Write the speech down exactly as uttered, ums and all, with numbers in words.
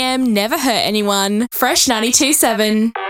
M, never hurt anyone. Fresh ninety-two point seven.